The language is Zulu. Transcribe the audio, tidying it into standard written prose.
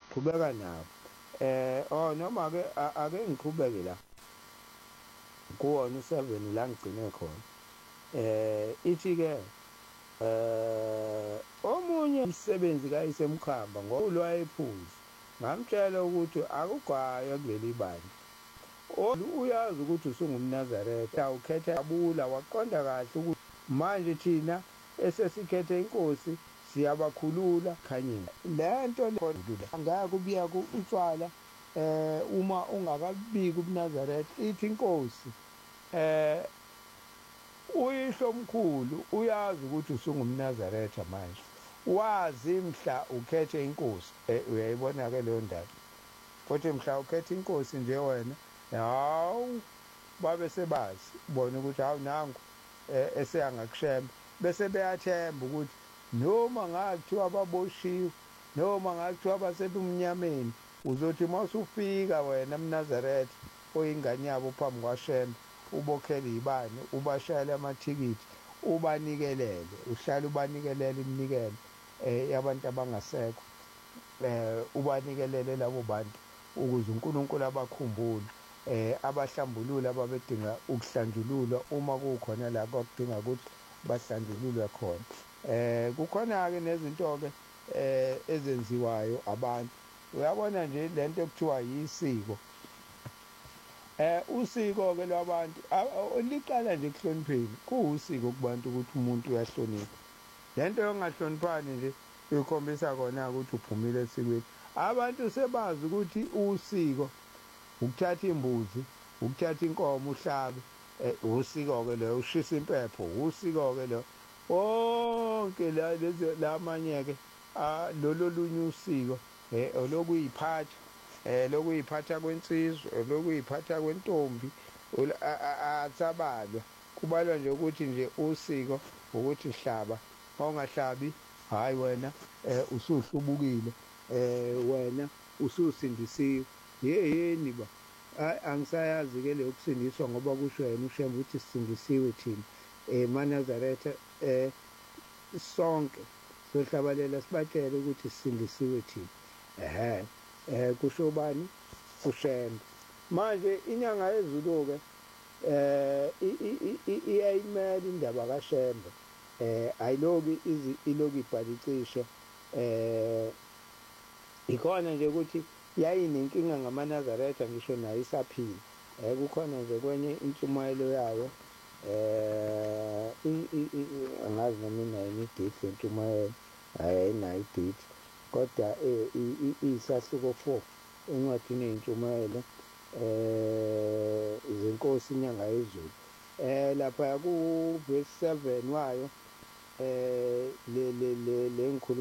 qhubeka nawo. Noma ake ngiqhubeke la kuwona u7 la ngigcine khona. Ithi-ke omunye umsebenzi kayisemkhamba ngoba wayephuzi, ngamtshela ukuthi akugaywa kuleli bandla. Uyazi ukuthi usungumNazaretha, awukhetha abula, waqonda kahle ukuthi manje thina esesikhethe inkosi siyabakhulula khanyeni. Le nto angeke ubuya utshwala uma ungakabiki ubuNazaretha. Ithi inkosi uyihlo omkhulu uyazi ukuthi usungumNazaretha manje, wazi mhla ukhethe inkosi. Uyayibona-ke leyo ndaba, kuthi mhla ukhetha inkosi nje wena, hawu babe sebazi bona ukuthi hawu nangu eseyangakushemba, bese beyathemba ukuthi noma ngathiwa baboshiwe, noma ngathiwa basebumnyameni, uzothi uma usufika wena mNazaretha oyingane yabo phambi kwaShembe, ubokhele ibani, ubashayele amathikithi, ubanikelele, uhlale ubanikelele iminikelo yabantu abangasekho, ubanikelele labo bantu ukuze uNkulunkulu abakhumbule, abahlambulule ababedinga ukuhlanjululwa uma kukhona la kwakudinga ukuthi bahlanjululwe khona. Kukhona-ke nezinto-ke ezenziwayo abantu. Uyabona nje le nto ekuthiwa yisiko. Usiko-ke lwabantu liqala nje ekuhlonipheni. Kuwusiko kubantu ukuthi umuntu uyahlonipha. Le nto yokungahloniphani nje ikhombisa khona ukuthi uphumile esikweni. Abantu sebazi ukuthi usiko ukuthatha imbuzi, ukuthatha inkomo uhlabe, usiko-ke leyo, ushisa impepho, usiko-ke leyo. Wonke lamanye-ke lolo lunye usiko olokuyiphatha, lokuyiphatha kwensizwa, lokuyiphatha kwentombi asabalwa. Kubalwa nje ukuthi nje usiko ukuthi hlaba, mawungahlabi hhayi wena usuhlubukile, wena ususindisiwe. Yini ba, angisayazi-ke leyo kusindiswa ngoba kusho yena uShembe ukuthi sisindisiwe thina maNazaretha sonke sohlabalela sibatshele ukuthi sisindisiwe thina. Kusho bani? uShembe. Manje inyanga yezulu-ke iyayimela indaba kaShembe, ayiloku ibhale icishe. Ikhona nje ukuthi yayinenkinga ngamaNazaretha ngisho nayo isaphila. Kukhona nje kwenye intshumayelo yayo, angazi noma inayo idate le ntshumayelo, ayinayo idate, kodwa iyisahluko 4 encwadini yey'ntshumayelo zenkosi inyanga yezulu. Lapha ku verse 7 wayo le ngikhuluma